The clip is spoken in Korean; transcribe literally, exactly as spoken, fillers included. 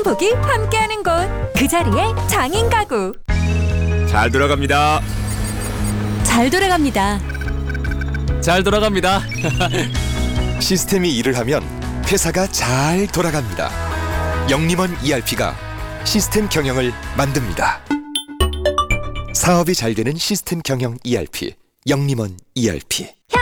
행복이 함께하는 곳, 그 자리에 장인 가구. 잘 돌아갑니다. 잘 돌아갑니다. 잘 돌아갑니다. 시스템이 일을 하면 회사가 잘 돌아갑니다. 영림원 이알피가 시스템 경영을 만듭니다. 사업이 잘 되는 시스템 경영 이알피, 영림원 이알피.